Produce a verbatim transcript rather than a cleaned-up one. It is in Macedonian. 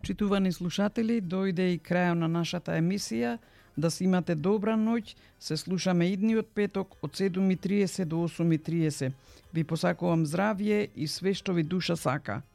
Почитувани слушатели, дојде и крајот на нашата емисија. Да си имате добра ноќ. Се слушаме идниот петок од седум и триесет до осум и триесет. Ви посакувам здравје и све што ви душа сака.